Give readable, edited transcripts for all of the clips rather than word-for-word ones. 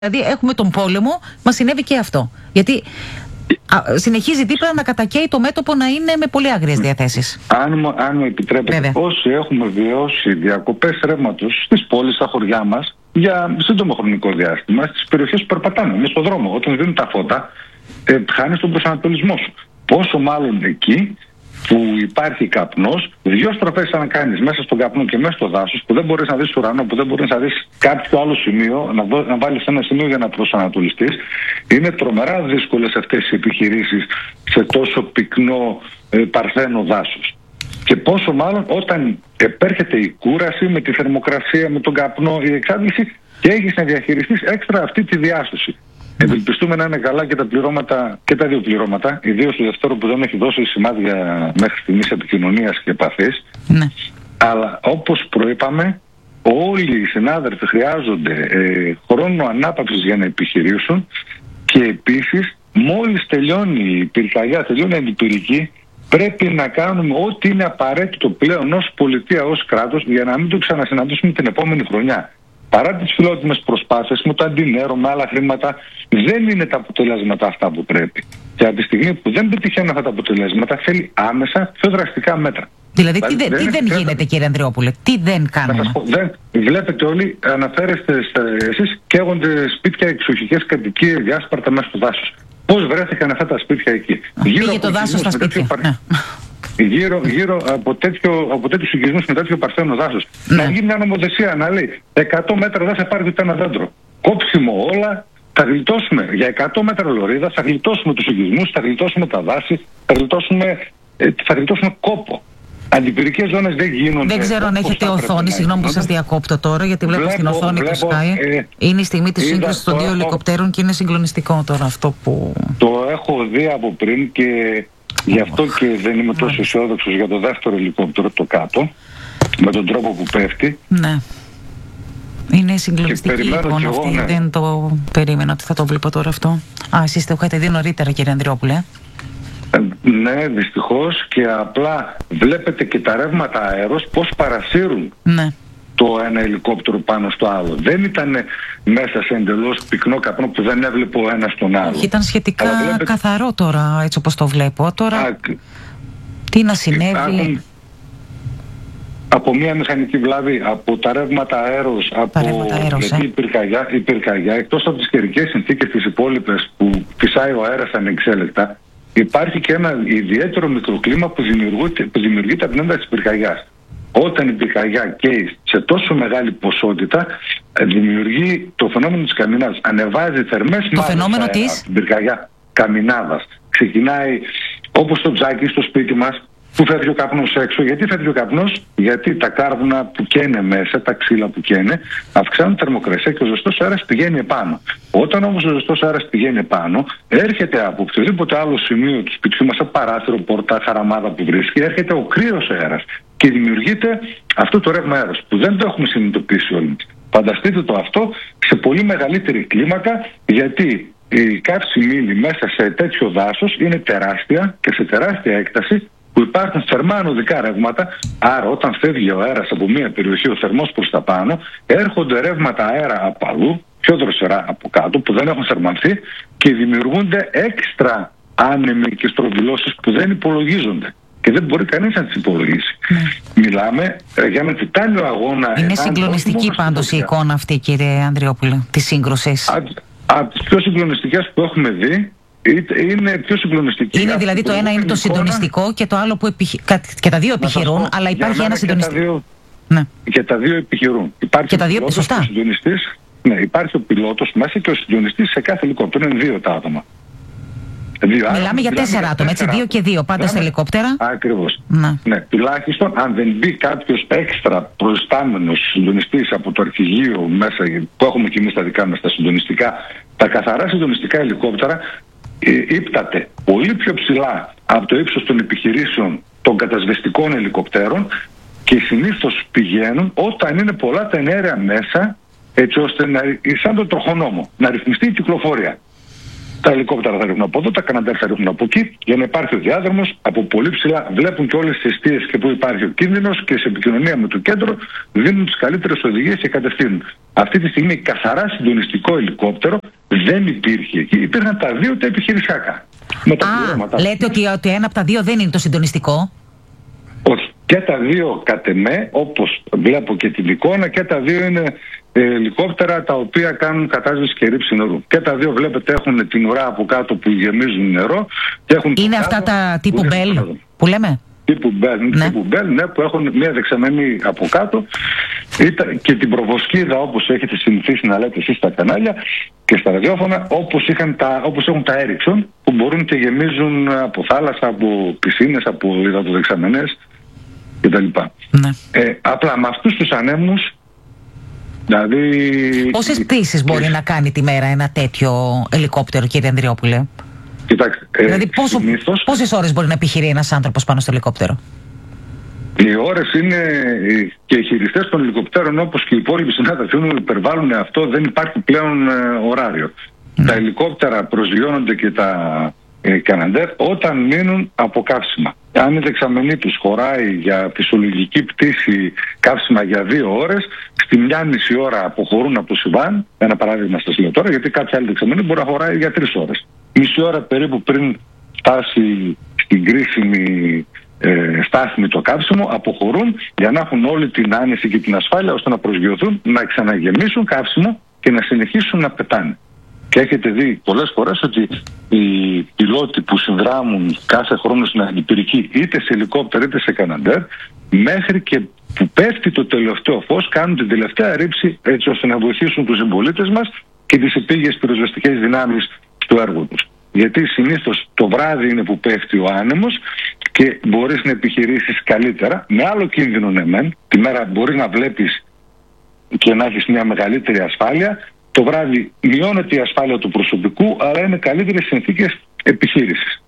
Δηλαδή έχουμε τον πόλεμο, μας συνέβη και αυτό. Γιατί συνεχίζει δίπλα να κατακαίει το μέτωπο, να είναι με πολύ άγριες διαθέσεις. Αν μου επιτρέπετε, βέβαια, όσοι έχουμε βιώσει διακοπές ρεύματος στις πόλεις, στα χωριά μας, για σύντομο χρονικό διάστημα, στις περιοχές που περπατάμε, μέσα στον δρόμο, όταν δίνουν τα φώτα, χάνεις τον προσανατολισμό σου. Πόσο μάλλον εκεί που υπάρχει καπνός, δύο στροφές να κάνεις μέσα στον καπνό και μέσα στο δάσος, που δεν μπορείς να δεις ουρανό, που δεν μπορείς να δεις κάποιο άλλο σημείο, να βάλεις ένα σημείο για να προσανατολιστείς, είναι τρομερά δύσκολες αυτές οι επιχειρήσεις σε τόσο πυκνό παρθένο δάσος. Και πόσο μάλλον όταν επέρχεται η κούραση με τη θερμοκρασία, με τον καπνό, η εξάντληση, και έχεις να διαχειριστείς έξτρα αυτή τη διάσωση. Ευελπιστούμε να είναι καλά και τα πληρώματα, και τα δύο πληρώματα, ιδίως το δεύτερο που δεν έχει δώσει σημάδια μέχρι στιγμής επικοινωνίας και επαφής. Ναι. Αλλά όπως προείπαμε, όλοι οι συνάδελφοι χρειάζονται χρόνο ανάπαυσης για να επιχειρήσουν, και επίσης μόλις τελειώνει η πυρκαγιά, τελειώνει η αντιπυρική, πρέπει να κάνουμε ό,τι είναι απαραίτητο πλέον ως πολιτεία, ως κράτος, για να μην το ξανασυναντήσουμε την επόμενη χρονιά. Παρά τις φιλότιμες προσπάθειες με το αντινέρο, με άλλα χρήματα, δεν είναι τα αποτελέσματα αυτά που πρέπει. Και από τη στιγμή που δεν πετυχαίνουν αυτά τα αποτελέσματα, θέλει άμεσα πιο δραστικά μέτρα. Δηλαδή τι δεν γίνεται, κύριε Ανδριόπουλε, τι δεν κάνουμε? Βλέπετε όλοι, αναφέρεστε εσείς, καίγονται σπίτια, εξοχικές κατοικίες, διάσπαρτα μέσα στο δάσος. Πώς βρέθηκαν αυτά τα σπίτια εκεί? Πήγε το δάσος στα σπίτια. Γύρω από τέτοιους οικισμούς με τέτοιο παρθένο δάσος. Να γίνει μια νομοθεσία να λέει 100 μέτρα δεν θα πάρει ούτε ένα δέντρο. Κόψιμο όλα, θα γλιτώσουμε. Για 100 μέτρα λωρίδα θα γλιτώσουμε τους οικισμούς, θα γλιτώσουμε τα δάση, θα γλιτώσουμε κόπο. Αντιπυρικές ζώνες δεν γίνονται. Δεν ξέρω αν έχετε οθόνη, συγγνώμη που σας διακόπτω τώρα, γιατί βλέπω στην οθόνη του Sky. Είναι η στιγμή της σύγκρουσης των δύο ελικοπτέρων και είναι συγκλονιστικό τώρα αυτό που... Το έχω δει από πριν και γι' αυτό και δεν είμαι τόσο αισιόδοξος για το δεύτερο ελικόπτερο, το κάτω, με τον τρόπο που πέφτει. Ναι. Είναι συγκλονιστική εικόνα αυτή. Ναι. Δεν το περίμενα ότι θα το βλέπω τώρα αυτό. Εσείς το είχατε δει νωρίτερα, κύριε Ανδριόπουλε? Ναι, δυστυχώς, και απλά βλέπετε και τα ρεύματα αέρος πώς παρασύρουν το ένα ελικόπτερο πάνω στο άλλο. Δεν ήταν μέσα σε εντελώς πυκνό καπνό που δεν έβλεπε ο ένας τον άλλο. Ήταν σχετικά καθαρό τώρα, έτσι όπως το βλέπω. Τώρα τι να συνέβη? Από μια μηχανική βλάβη, από τα ρεύματα αέρος, γιατί η πυρκαγιά, εκτός από τις καιρικές συνθήκες τις υπόλοιπες που φυσάει ο αέρας ανεξέλεκτα, υπάρχει και ένα ιδιαίτερο μικροκλίμα που δημιουργείται από την ένταση της πυρκαγιάς. Όταν η πυρκαγιά καίει σε τόσο μεγάλη ποσότητα, δημιουργεί το φαινόμενο της καμινάδας. Ανεβάζει θερμές μάζες της την πυρκαγιά καμινάδας. Ξεκινάει όπως το τζάκι στο σπίτι μας, που φεύγει ο καπνός έξω. Γιατί φεύγει ο καπνός? Γιατί τα κάρβουνα που καίνε μέσα, τα ξύλα που καίνε, αυξάνουν θερμοκρασία και ο ζεστός αέρας πηγαίνει επάνω. Όταν όμως ο ζεστός αέρας πηγαίνει επάνω, έρχεται από οποιοδήποτε άλλο σημείο του σπιτιού μας, από παράθυρο, πόρτα, χαραμάδα που βρίσκει, έρχεται ο κρύος αέρας και δημιουργείται αυτό το ρεύμα αέρος που δεν το έχουμε συνειδητοποιήσει όλοι. Φανταστείτε το αυτό σε πολύ μεγαλύτερη κλίμακα, γιατί η καύσιμη ύλη μέσα σε τέτοιο δάσος είναι τεράστια και σε τεράστια έκταση, που υπάρχουν θερμά ανωδικά ρεύματα. Άρα όταν φεύγει ο αέρας από μια περιοχή, ο θερμός προς τα πάνω, έρχονται ρεύματα αέρα από αλλού, πιο δροσερά από κάτω, που δεν έχουν θερμανθεί, και δημιουργούνται έξτρα άνεμοι και στροβιλώσεις που δεν υπολογίζονται και δεν μπορεί κανείς να τις υπολογίσει. Μιλάμε για ένα τιτάνιο αγώνα. Είναι συγκλονιστική πάντως η εικόνα αυτή, κύριε Ανδριόπουλε, της σύγκρουσης. Από τις πιο συγκλονιστικές που έχουμε δει. Είναι πιο συγκλονιστική. Είναι δηλαδή το ένα είναι το συντονιστικό και το άλλο που και τα δύο επιχειρούν, αλλά υπάρχει ένα συντονιστικό. Και τα δύο επιχειρούν. Υπάρχει ο συντονιστής, υπάρχει ο πιλότος μέσα και ο συντονιστής σε κάθε ελικόπτερο. Είναι δύο τα άτομα. Μιλάμε για 4 άτομα, έτσι, 2 και 2 πάντα στα ελικόπτερα. Ακριβώς. Ναι, τουλάχιστον αν δεν μπει κάποιος έξτρα προϊστάμενος συντονιστής από το αρχηγείο μέσα, που έχουμε και εμείς τα δικά μας τα συντονιστικά, τα καθαρά συντονιστικά ελικόπτερα ύπταται πολύ πιο ψηλά από το ύψος των επιχειρήσεων των κατασβεστικών ελικοπτέρων και συνήθως πηγαίνουν όταν είναι πολλά τα ενέργεια μέσα, έτσι ώστε σαν τον τροχονόμο να ρυθμιστεί η κυκλοφορία. Τα ελικόπτερα θα ρίχνουν από εδώ, τα Καναντέρ θα ρίχνουν από εκεί, για να υπάρχει ο διάδρομος από πολύ ψηλά. Βλέπουν και όλες τις αιστείες και που υπάρχει ο κίνδυνος και σε επικοινωνία με το κέντρο δίνουν τις καλύτερες οδηγίες και κατευθύνουν. Αυτή τη στιγμή καθαρά συντονιστικό ελικόπτερο δεν υπήρχε εκεί. Υπήρχαν τα δύο τα επιχειρησιακά. Λέτε ότι ένα από τα δύο δεν είναι το συντονιστικό. Όχι. Και τα δύο κατ' εμέ, όπως βλέπω και την εικόνα, και τα δύο είναι ελικόπτερα τα οποία κάνουν κατάσβεση και ρήψη νερού. Και τα δύο βλέπετε έχουν την ουρά από κάτω που γεμίζουν νερό. Και έχουν είναι αυτά τα τύπου Bell που λέμε. Τύπου Bell, ναι, που έχουν μια δεξαμενή από κάτω και την προβοσκίδα όπως έχετε συνηθίσει να λέτε εσείς στα κανάλια και στα ραδιόφωνα, όπως έχουν τα Ericsson που μπορούν και γεμίζουν από θάλασσα, από πισίνες, από υδατοδεξαμενές κτλ. Ναι. Απλά με αυτούς τους ανέμους, δηλαδή... Πόσες πτήσεις μπορεί να κάνει τη μέρα ένα τέτοιο ελικόπτερο, κύριε Ανδριόπουλε? Κοιτάξτε, δηλαδή πόσες ώρες μπορεί να επιχειρεί ένας άνθρωπος πάνω στο ελικόπτερο? Οι ώρες είναι και οι χειριστές των ελικοπτέρων όπως και οι υπόλοιποι συνάδελφοι μου υπερβάλλουν αυτό, δεν υπάρχει πλέον ωράριο. Τα ελικόπτερα προσγειώνονται και τα Καναντέρ όταν μείνουν από καύσιμα. Αν η δεξαμενή τους χωράει για φυσιολογική πτήση καύσιμα για 2 ώρες, στη 1,5 ώρα αποχωρούν από το συμβάν, ένα παράδειγμα σας λέω τώρα, γιατί κάποια άλλη δεξαμενή μπορεί να χωράει για 3 ώρες. Μισή ώρα περίπου πριν φτάσει στην κρίσιμη στάθμη το καύσιμο, αποχωρούν για να έχουν όλη την άνεση και την ασφάλεια ώστε να προσγειωθούν, να ξαναγεμίσουν καύσιμο και να συνεχίσουν να πετάνε. Και έχετε δει πολλές φορές ότι οι πιλότοι που συνδράμουν κάθε χρόνο στην αντιπυρική είτε σε ελικόπτερο είτε σε Καναντέρ, μέχρι και που πέφτει το τελευταίο φως, κάνουν την τελευταία ρήψη έτσι ώστε να βοηθήσουν τους συμπολίτες μας και τις επίγειες πυροσβεστικές δυνάμεις στο έργο τους. Γιατί συνήθως το βράδυ είναι που πέφτει ο άνεμος και μπορείς να επιχειρήσεις καλύτερα, με άλλο κίνδυνο ναι μεν, τη μέρα μπορείς να βλέπεις και να έχεις μια μεγαλύτερη ασφάλεια, το βράδυ μειώνεται η ασφάλεια του προσωπικού, αλλά είναι καλύτερες συνθήκες επιχείρησης.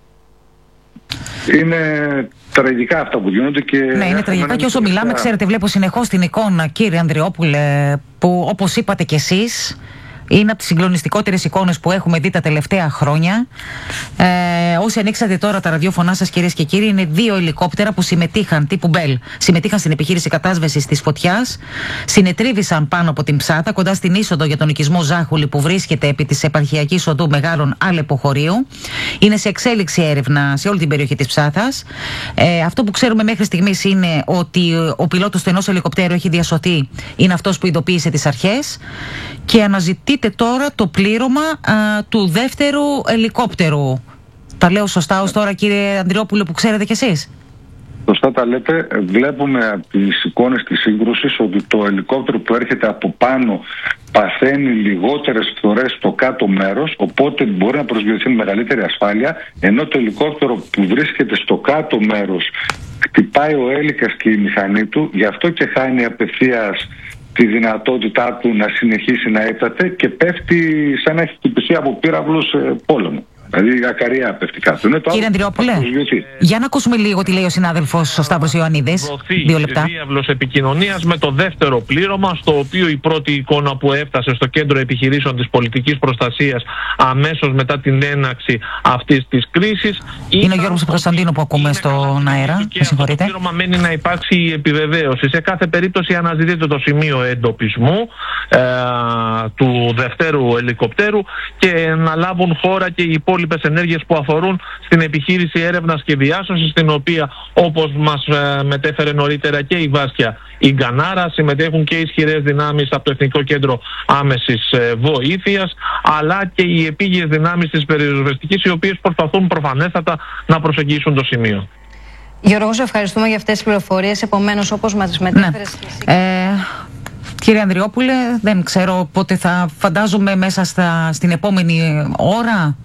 Είναι τραγικά αυτά που γίνονται και... Ναι, είναι τραγικά και όσο μιλάμε, ξέρετε, βλέπω συνεχώς την εικόνα, κύριε Ανδριόπουλε, που όπως είπατε κι εσείς, είναι από τις συγκλονιστικότερες εικόνες που έχουμε δει τα τελευταία χρόνια. Όσοι ανοίξατε τώρα τα ραδιόφωνά σας, κυρίες και κύριοι, είναι 2 ελικόπτερα που συμμετείχαν, τύπου Bell, συμμετείχαν στην επιχείρηση κατάσβεσης της φωτιάς, συνετρίβησαν πάνω από την Ψάτα, κοντά στην είσοδο για τον οικισμό Ζάχουλη που βρίσκεται επί της επαρχιακής οδού Μεγάλων Αλεποχωρίου. Είναι σε εξέλιξη έρευνα σε όλη την περιοχή της Ψάθας. Αυτό που ξέρουμε μέχρι στιγμής είναι ότι ο πιλότος του ενός ελικοπτέρου έχει διασωθεί, είναι αυτός που ειδοποίησε τις αρχές και αναζητείται τώρα το πλήρωμα του δεύτερου ελικόπτερου. Τα λέω σωστά ως τώρα, κύριε Ανδριόπουλε, που ξέρετε κι εσείς? Σωστά τα λέτε. Βλέπουμε από τις εικόνες της σύγκρουσης ότι το ελικόπτερο που έρχεται από πάνω παθαίνει λιγότερες φορές στο κάτω μέρος, οπότε μπορεί να προσγειωθεί με μεγαλύτερη ασφάλεια, ενώ το ελικόπτερο που βρίσκεται στο κάτω μέρος χτυπάει ο έλικας και η μηχανή του, γι' αυτό και χάνει απευθείας τη δυνατότητά του να συνεχίσει να έπταται και πέφτει σαν να έχει χτυπηθεί από πύραυλο σε πόλεμο. Δηλαδή ακαριά πέφτει κάτω. Κύριε Ανδριόπουλε, για να ακούσουμε λίγο τι λέει ο συνάδελφος ο Σταύρος Ιωαννίδης. 2 λεπτά. Διάβλος επικοινωνίας με το δεύτερο πλήρωμα, στο οποίο η πρώτη εικόνα που έφτασε στο κέντρο επιχειρήσεων της πολιτικής προστασίας αμέσως μετά την έναξη αυτής της κρίσης. Είναι ο Γιώργος Κωνσταντίνο που ακούμε στον αέρα. Με συγχωρείτε. Το πλήρωμα μένει να υπάρξει η επιβεβαίωση. Σε κάθε περίπτωση αναζητείται το σημείο εντοπισμού του δευτέρου ελικοπτέρου και να λάβουν χώρα και οι υπόλοιπες ενέργειες που αφορούν στην επιχείρηση έρευνας και διάσωσης, στην οποία, όπως μας μετέφερε νωρίτερα και η Βάσκια η Γκανάρα, συμμετέχουν και ισχυρές δυνάμεις από το Εθνικό Κέντρο Άμεσης Βοήθειας, αλλά και οι επίγειες δυνάμεις της πυροσβεστικής, οι οποίες προσπαθούν προφανέστατα να προσεγγίσουν το σημείο. Γιώργο, σε ευχαριστούμε για αυτές τις πληροφορίες. Επομένως, όπως μας μετέφερες... Κύριε Ανδριόπουλε, δεν ξέρω πότε θα, φαντάζομαι μέσα στην επόμενη ώρα,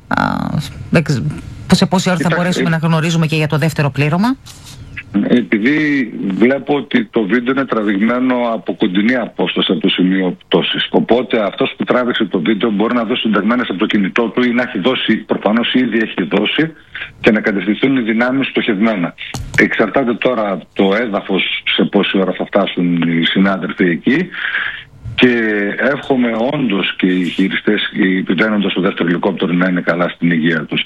σε πόση ώρα θα μπορέσουμε να γνωρίζουμε και για το δεύτερο πλήρωμα. Επειδή βλέπω ότι το βίντεο είναι τραβηγμένο από κοντινή απόσταση από το σημείο πτώσης. Οπότε αυτός που τράβηξε το βίντεο μπορεί να δώσει συνταγμένες από το κινητό του ή να έχει δώσει, προφανώς ήδη έχει δώσει, και να κατευθυνθούν οι δυνάμεις στοχευμένα. Εξαρτάται τώρα το έδαφος σε πόση ώρα θα φτάσουν οι συνάδελφοι εκεί. και εύχομαι όντως και οι χειριστές, οι πηγαίνοντας στο δεύτερο ελικόπτερο, να είναι καλά στην υγεία τους.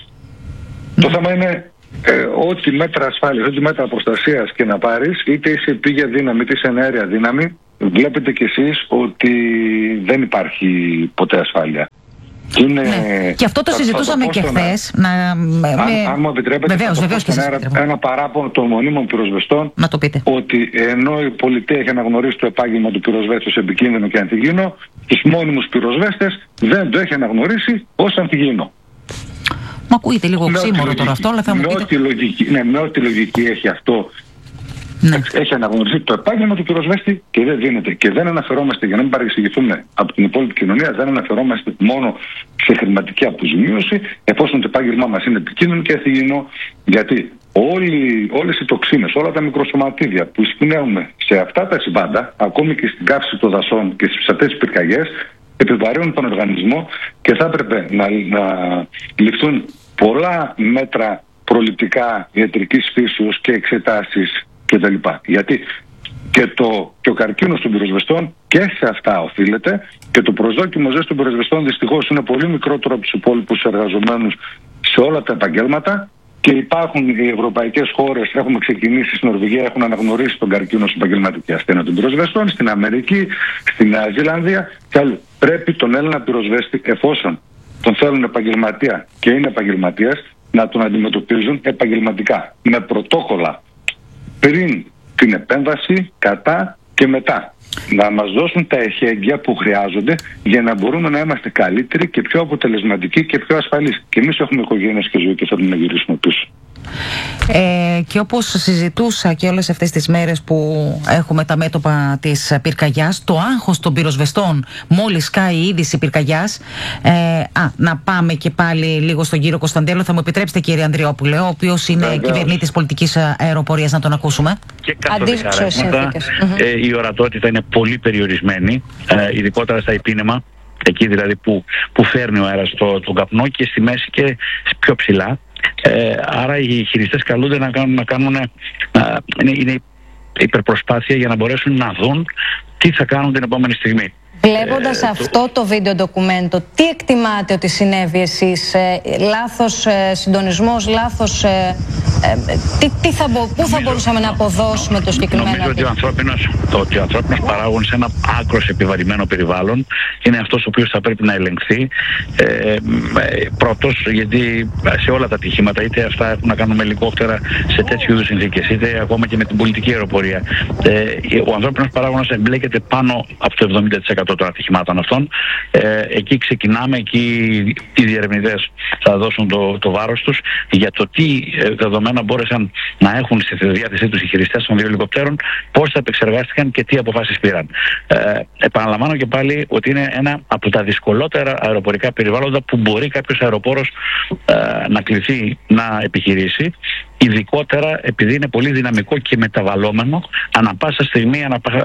Το θέμα είναι ό,τι μέτρα ασφάλειας, ό,τι μέτρα προστασίας και να πάρεις, είτε είσαι επίγεια δύναμη, είτε είσαι εναέρια δύναμη, βλέπετε κι εσείς ότι δεν υπάρχει ποτέ ασφάλεια. Και αυτό το συζητούσαμε και χθες. Αν μου επιτρέπετε, βεβαίως, ένα παράπονο των μονίμων πυροσβεστών, να το πείτε. ότι ενώ η πολιτεία έχει αναγνωρίσει το επάγγελμα του πυροσβέστη ως επικίνδυνο και ανθυγιεινό, τους μόνιμους πυροσβέστες δεν το έχει αναγνωρίσει ως ανθυγιεινό. Μου ακούγεται λίγο οξύμορο τώρα αυτό, αλλά θα μου πείτε. Με ό,τι λογική έχει αυτό. Ναι. Έχει αναγνωριστεί το επάγγελμα του πυροσβέστη και δεν δίνεται. Και δεν αναφερόμαστε, για να μην παρεξηγηθούμε από την υπόλοιπη κοινωνία, δεν αναφερόμαστε μόνο σε χρηματική αποζημίωση, εφόσον το επάγγελμά μας είναι επικίνδυνο και αθυγιεινό. Γιατί όλες οι τοξίνες, όλα τα μικροσωματίδια που εισπνέουμε σε αυτά τα συμβάντα, ακόμη και στην καύση των δασών και στις ψατές πυρκαγιές, επιβαρύνουν τον οργανισμό και θα έπρεπε να ληφθούν πολλά μέτρα προληπτικά ιατρικής φύσεως και εξετάσεις κτλ. Γιατί και ο καρκίνος των πυροσβεστών και σε αυτά οφείλεται, και το προσδόκιμο ζωή των πυροσβεστών δυστυχώς είναι πολύ μικρότερο από τους υπόλοιπους εργαζομένους σε όλα τα επαγγέλματα, και υπάρχουν οι ευρωπαϊκές χώρες, έχουμε ξεκινήσει στην Νορβηγία, έχουν αναγνωρίσει τον καρκίνο στην επαγγελματική ασθένεια των πυροσβεστών, στην Αμερική, στη Νέα Ζηλανδία και αλλού. Πρέπει τον Έλληνα πυροσβέστη, εφόσον τον θέλουν επαγγελματία και είναι επαγγελματίας, να τον αντιμετωπίζουν επαγγελματικά, με πρωτόκολλα πριν την επέμβαση, κατά και μετά. Να μας δώσουν τα εχέγγυα που χρειάζονται για να μπορούμε να είμαστε καλύτεροι και πιο αποτελεσματικοί και πιο ασφαλείς. Και εμείς έχουμε οικογένειες και ζωή και θέλουμε να γυρίσουμε πίσω. Και όπως συζητούσα και όλες αυτές τις μέρες που έχουμε τα μέτωπα της πυρκαγιάς, το άγχος των πυροσβεστών μόλις σκάει η είδηση πυρκαγιάς. Να πάμε και πάλι λίγο στον κύριο Κωνσταντέλο. Θα μου επιτρέψετε, κύριε Ανδριόπουλε, ο οποίος είναι κυβερνήτης πολιτικής αεροπορίας, να τον ακούσουμε. Και η ορατότητα είναι πολύ περιορισμένη, ειδικότερα στα υπήνεμα, εκεί δηλαδή που φέρνει ο αέρας τον καπνό, και στη μέση και πιο ψηλά. Άρα οι χειριστές καλούνται να κάνουν είναι υπερπροσπάθεια για να μπορέσουν να δουν τι θα κάνουν την επόμενη στιγμή. Βλέποντας αυτό το βίντεο ντοκουμέντο, τι εκτιμάτε ότι συνέβη εσείς? Λάθος συντονισμός, λάθος... πού θα μπορούσαμε να αποδώσουμε το συγκεκριμένο? Νομίζω ότι ο ανθρώπινος παράγων σε ένα άκρος επιβαρημένο περιβάλλον είναι αυτός ο οποίος θα πρέπει να ελεγχθεί. Πρώτος, γιατί σε όλα τα ατυχήματα, είτε αυτά έχουν να κάνουν με ελικόπτερα σε τέτοιου είδους συνθήκες, είτε ακόμα και με την πολιτική αεροπορία, ο ανθρώπινος παράγοντας εμπλέκεται πάνω από το 70% των ατυχημάτων αυτών. Εκεί ξεκινάμε, εκεί οι διερευνητές θα δώσουν το βάρος τους για το τι δεδομένα μπόρεσαν να έχουν στη διάθεσή τους οι χειριστές των δύο ελικοπτέρων, πώς τα επεξεργάστηκαν και τι αποφάσεις πήραν. Επαναλαμβάνω και πάλι ότι είναι ένα από τα δυσκολότερα αεροπορικά περιβάλλοντα που μπορεί κάποιος αεροπόρος να κληθεί να επιχειρήσει, ειδικότερα επειδή είναι πολύ δυναμικό και μεταβαλλόμενο ανα πάσα στιγμή,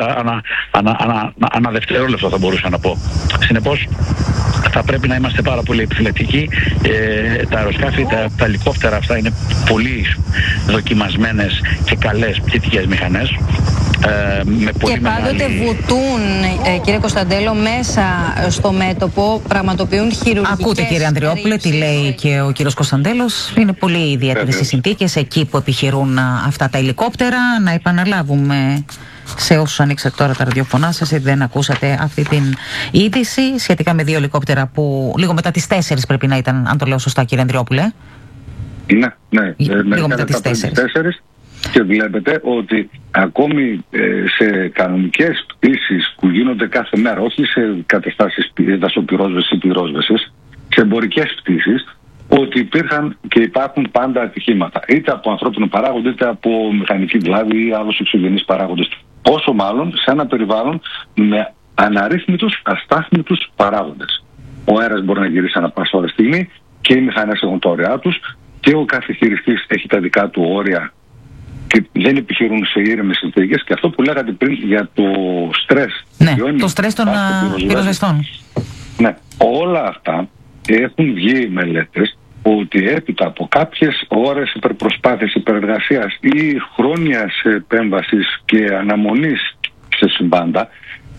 ανα δευτερόλεπτο θα μπορούσα να πω. Συνεπώς θα πρέπει να είμαστε πάρα πολύ επιφυλακτικοί. Τα αεροσκάφη, τα ελικόπτερα αυτά είναι πολύ δοκιμασμένες και καλές πτυτικές μηχανές. Και πάντοτε βουτούν, κύριε Κωνσταντέλο, μέσα στο μέτωπο, πραγματοποιούν χειρουργικές... Ακούτε, κύριε Ανδριόπουλε, τι λέει και ο κύριος Κωνσταντέλος. Είναι πολύ ιδιαίτερες οι συνθήκες εκεί που επιχειρούν αυτά τα ελικόπτερα. Να επαναλάβουμε σε όσους ανοίξατε τώρα τα ραδιοφωνά σας, γιατί δεν ακούσατε αυτή την είδηση σχετικά με δύο ελικόπτερα που λίγο μετά τις 4 πρέπει να ήταν, αν το λέω σωστά, κύριε Ανδριόπουλε. Ναι, λίγο μετά τις 4. Και βλέπετε ότι ακόμη σε κανονικές πτήσεις που γίνονται κάθε μέρα, όχι σε καταστάσεις δασοπυρόσβεσης ή πυρόσβεσης, σε εμπορικές πτήσεις, ότι υπήρχαν και υπάρχουν πάντα ατυχήματα, είτε από ανθρώπινο παράγοντα, είτε από μηχανική βλάβη ή άλλους εξωγενείς παράγοντες. Όσο μάλλον σε ένα περιβάλλον με αναρρύθμιτους, αστάθμιτους παράγοντες. Ο αέρας μπορεί να γυρίσει ανά πάσα ώρα στιγμή και οι μηχανές έχουν τα όρια τους και ο κάθε χειριστής έχει τα δικά του όρια και δεν επιχειρούν σε ήρεμες συνθήκες. Και αυτό που λέγατε πριν για το στρες. Ναι, το στρες των πυροσβεστών. Ναι, όλα αυτά έχουν βγει μελέτες ότι έπειτα από κάποιες ώρες υπερπροσπάθειας, υπεργασίας ή χρόνιας επέμβασης και αναμονής σε συμβάντα,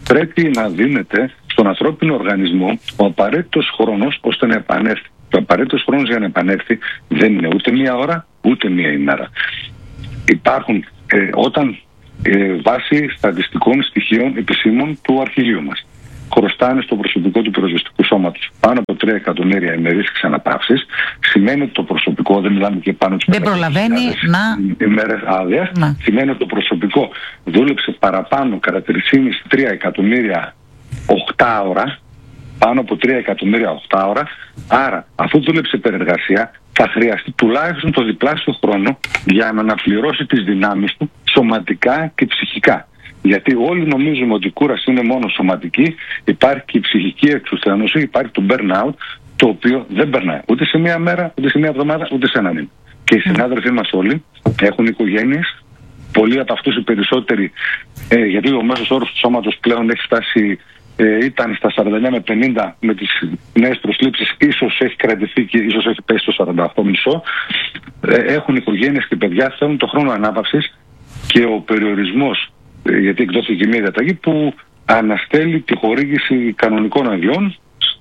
πρέπει να δίνεται στον ανθρώπινο οργανισμό ο απαραίτητος χρόνος ώστε να επανέλθει. Ο απαραίτητος χρόνος για να επανέλθει δεν είναι ούτε μία ώρα ούτε μία ημέρα. Υπάρχουν όταν βάσει στατιστικών στοιχείων επισήμων του αρχηγείου μας χρωστάνε στο προσωπικό του πυροσβεστικού σώματος πάνω από 3 εκατομμύρια ημερήσεις ξαναπαύσεις, σημαίνει ότι το προσωπικό, δεν μιλάμε και πάνω τις 5.000 ημέρες άδειας, σημαίνει ότι το προσωπικό δούλεψε παραπάνω κατά 3,5-3 εκατομμύρια 8 ώρα, πάνω από 3 εκατομμύρια 8 ώρα, άρα αφού δούλεψε υπερεργασία θα χρειαστεί τουλάχιστον το διπλάσιο χρόνο για να αναπληρώσει τις δυνάμεις του σωματικά και ψυχικά. Γιατί όλοι νομίζουμε ότι η κούραση είναι μόνο σωματική, υπάρχει και η ψυχική εξουθένωση, υπάρχει το burnout, το οποίο δεν περνάει ούτε σε μία μέρα, ούτε σε μία εβδομάδα, ούτε σε έναν μήνα. Και οι συνάδελφοί μας όλοι έχουν οικογένειες, πολλοί από αυτούς οι περισσότεροι, γιατί ο μέσος όρος του σώματος πλέον έχει φτάσει, ήταν στα 49 με 50 με τις νέες προσλήψεις, ίσως έχει κρατηθεί και ίσως έχει πέσει στο 48,5. Έχουν οικογένειες και παιδιά, θέλουν το χρόνο ανάπαυσης και ο περιορισμός, γιατί εκδόθηκε μια διαταγή που αναστέλει τη χορήγηση κανονικών αδειών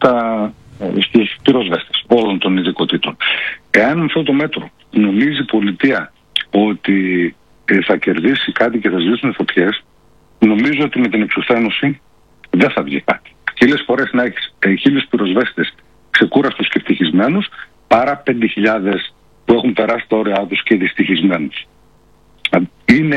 στους πυροσβέστες όλων των ειδικοτήτων. Εάν με αυτό το μέτρο νομίζει η πολιτεία ότι θα κερδίσει κάτι και θα σβήσουν φωτιές, νομίζω ότι με την εξουθένωση δεν θα βγει κάτι. 1000 φορές να έχεις 1000 πυροσβέστες ξεκούραστους και ευτυχισμένους παρά 5.000 που έχουν περάσει τα όρια τους και δυστυχισμένους. Είναι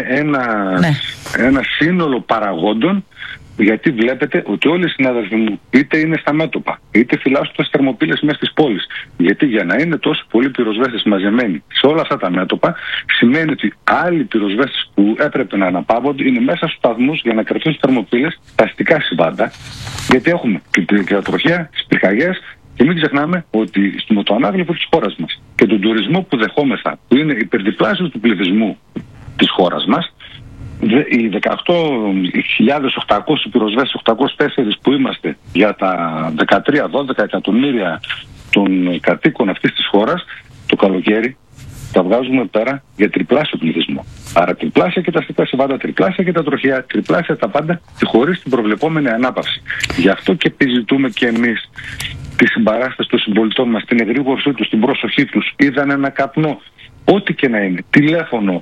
ένα σύνολο παραγόντων, γιατί βλέπετε ότι όλοι οι συνάδελφοι μου είτε είναι στα μέτωπα, είτε φυλάσσουν τις θερμοπύλες μέσα στις πόλεις. Γιατί για να είναι τόσο πολλοί πυροσβέστες μαζεμένοι σε όλα αυτά τα μέτωπα, σημαίνει ότι άλλοι πυροσβέστες που έπρεπε να αναπαύονται είναι μέσα στους σταθμούς για να κρατούν τις θερμοπύλες, τα αστικά συμβάντα, γιατί έχουμε και την κτηνοτροφία, τις πυρκαγιές. Και μην ξεχνάμε ότι με το ανάγλυφο της χώρας μας και τον τουρισμό που δεχόμεθα, που είναι υπερδιπλάσιο του πληθυσμού της χώρας μας, οι 18.800 πυροσβέστες, 804 που είμαστε για τα 13-12 εκατομμύρια των κατοίκων αυτής της χώρας, το καλοκαίρι τα βγάζουμε πέρα για τριπλάσιο πληθυσμό. Άρα τριπλάσια και τα αστικά συμβάντα, τριπλάσια και τα τροχιά, τριπλάσια τα πάντα και χωρίς την προβλεπόμενη ανάπαυση. Γι' αυτό και επιζητούμε και εμείς τη συμπαράσταση των συμπολιτών μας, την εγρήγορσή τους, την προσοχή τους. Είδαν ένα καπνό, ό,τι και να είναι, τηλέφωνο.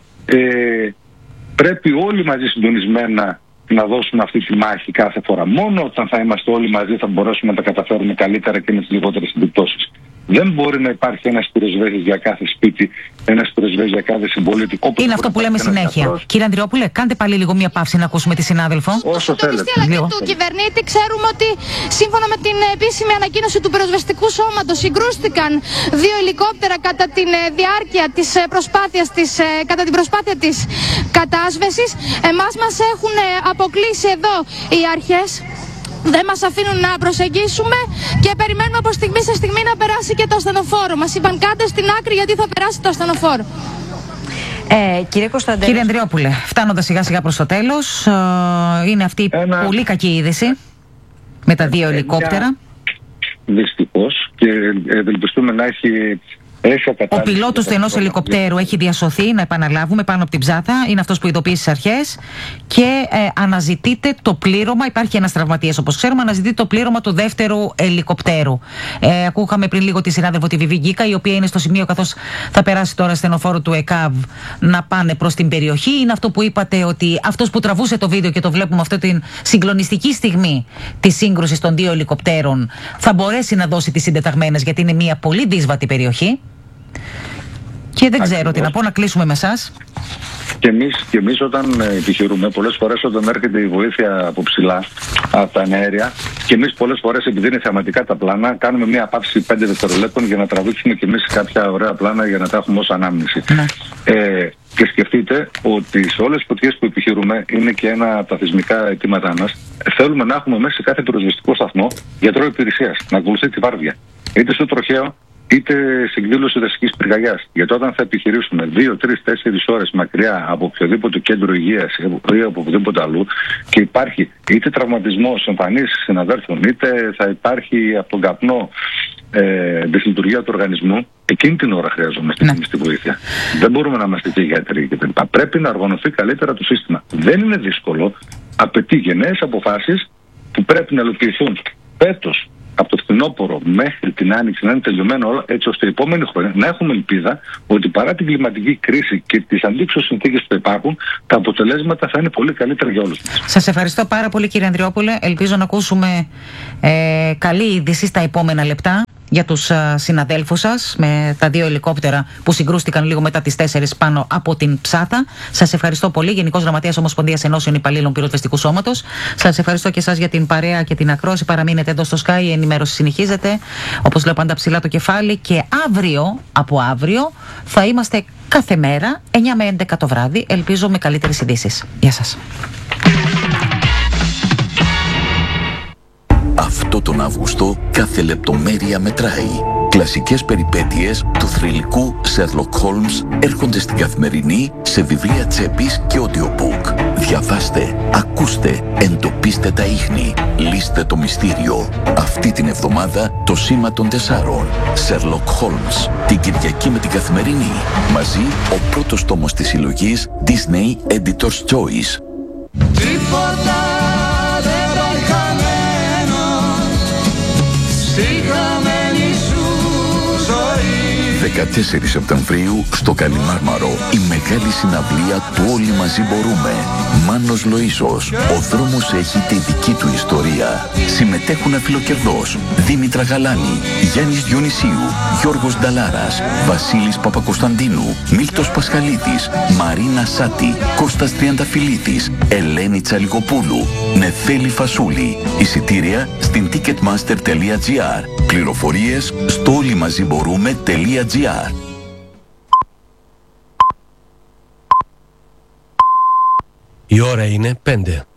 Πρέπει όλοι μαζί συντονισμένα να δώσουμε αυτή τη μάχη κάθε φορά. Μόνο όταν θα είμαστε όλοι μαζί θα μπορέσουμε να τα καταφέρουμε καλύτερα και με τις λιγότερες επιπτώσεις. Δεν μπορεί να υπάρχει ένας πυροσβέστης για κάθε σπίτι, ένας πυροσβέστης για κάθε συμπολίτη. Είναι αυτό που λέμε συνέχεια. Κύριε Ανδριόπουλε, κάντε πάλι λίγο μια παύση να ακούσουμε τη συνάδελφο. Όσο θέλετε. Αλλά και του κυβερνήτη ξέρουμε ότι σύμφωνα με την επίσημη ανακοίνωση του πυροσβεστικού σώματος συγκρούστηκαν 2 ελικόπτερα κατά τη διάρκεια της προσπάθειας κατά την προσπάθεια της κατάσβεσης. Εμάς μας έχουν αποκλείσει εδώ οι αρχές. Δεν μας αφήνουν να προσεγγίσουμε και περιμένουμε από στιγμή σε στιγμή να περάσει και το ασθενοφόρο. Μας είπαν κάντε στην άκρη γιατί θα περάσει το ασθενοφόρο. Κύριε Κωνσταντέλο. Κύριε Ανδριόπουλε, φτάνοντας σιγά σιγά προς το τέλος, είναι αυτή η πολύ κακή είδηση με τα 2 ελικόπτερα. Δυστυχώς, και ευελπιστούμε να έχει... Ο πιλότος του ενός ελικοπτέρου έχει διασωθεί, να επαναλάβουμε, πάνω από την Ψάθα. Είναι αυτός που ειδοποίησε τις αρχές και αναζητείται το πλήρωμα. Υπάρχει ένας τραυματίας, όπως ξέρουμε, αναζητείται το πλήρωμα του δεύτερου ελικοπτέρου. Ακούγαμε πριν λίγο τη συνάδελφο τη Βιβί Γκίκα, η οποία είναι στο σημείο, καθώς θα περάσει τώρα στενοφόρο του ΕΚΑΒ, να πάνε προς την περιοχή. Είναι αυτό που είπατε, ότι αυτός που τραβούσε το βίντεο και το βλέπουμε αυτή την συγκλονιστική στιγμή της σύγκρουσης των 2 ελικοπτέρων θα μπορέσει να δώσει τις συντεταγμένες, γιατί είναι μια πολύ δύσβατη περιοχή. Και δεν ξέρω τι να πω, να κλείσουμε με εσάς. Και εμείς όταν επιχειρούμε, πολλές φορές όταν έρχεται η βοήθεια από ψηλά, από τα αέρια, και εμείς πολλές φορές, επειδή είναι θεαματικά τα πλάνα, κάνουμε μια παύση 5 δευτερολέπτων για να τραβήξουμε και εμείς κάποια ωραία πλάνα για να τα έχουμε ως ανάμνηση. Ναι. Και σκεφτείτε ότι σε όλες τις φωτιές που επιχειρούμε, είναι και ένα από τα θεσμικά αιτήματά μας, θέλουμε να έχουμε μέσα σε κάθε πυροσβεστικό σταθμό γιατρό υπηρεσίας, να ακολουθεί τη βάρδια. Είτε στο τροχαίο, είτε σε εκδήλωση δασικής πυρκαγιάς. Γιατί όταν θα επιχειρήσουμε 2, 3, 4 ώρες μακριά από οποιοδήποτε κέντρο υγείας ή από οπουδήποτε αλλού και υπάρχει είτε τραυματισμός εμφανής συναδέλφων, είτε θα υπάρχει από τον καπνό δυσλειτουργία του οργανισμού, εκείνη την ώρα χρειαζόμαστε τη βοήθεια. Δεν μπορούμε να είμαστε και γιατροί κτλ. Πρέπει να οργανωθεί καλύτερα το σύστημα. Δεν είναι δύσκολο. Απαιτεί γενναίες αποφάσεις που πρέπει να υλοποιηθούν φέτος από το φθινόπωρο μέχρι την άνοιξη να είναι τελειωμένο όλα, έτσι ώστε η επόμενη χρονιά να έχουμε ελπίδα ότι παρά την κλιματική κρίση και τις αντίξωες συνθήκες που υπάρχουν, τα αποτελέσματα θα είναι πολύ καλύτερα για όλους μας. Σας ευχαριστώ πάρα πολύ, κύριε Ανδριόπουλε. Ελπίζω να ακούσουμε καλή είδηση στα επόμενα λεπτά για τους συναδέλφους σας με τα 2 ελικόπτερα που συγκρούστηκαν λίγο μετά τις 4 πάνω από την Ψάθα. Σας ευχαριστώ πολύ, Γενικός Γραμματέας Ομοσπονδίας Ενώσεων Υπαλλήλων Πυροσβεστικού Σώματος. Σας ευχαριστώ και εσάς για την παρέα και την ακρόαση. Παραμείνετε εδώ στο Sky, η ενημέρωση συνεχίζεται. Όπως λέω, πάντα ψηλά το κεφάλι. Και από αύριο θα είμαστε κάθε μέρα 9 με 11 το βράδυ. Ελπίζω με καλύτερες ειδήσεις. Γεια σας. Αυτό τον Αύγουστο κάθε λεπτομέρεια μετράει. Κλασικές περιπέτειες του θρυλικού Sherlock Holmes έρχονται στην Καθημερινή σε βιβλία τσέπης και audiobook. Διαβάστε, ακούστε, εντοπίστε τα ίχνη, λύστε το μυστήριο. Αυτή την εβδομάδα το Σήμα των 4. Sherlock Holmes. Την Κυριακή με την Καθημερινή. Μαζί ο πρώτος τόμος της συλλογής Disney Editor's Choice. 14 Σεπτεμβρίου στο Καλιμάρμαρο η μεγάλη συναυλία του Όλοι Μαζί Μπορούμε. Μάνος Λοΐσος. Ο δρόμος έχει τη δική του ιστορία. Συμμετέχουν Φιλοκερδός, Δήμητρα Γαλάνη, Γιάννης Διονυσίου, Γιώργος Νταλάρας, Βασίλης Παπακοσταντίνου, Μίλτος Πασχαλίδης, Μαρίνα Σάτη, Κώστας Τριανταφυλλίδης, Ελένη Τσαλικοπούλου, Νεφέλη Φασούλη. Εισιτήρια στην ticketmaster.gr. Πληροφορίες στο όλοιμαζιμπορούμε.gr. Η ώρα είναι 5.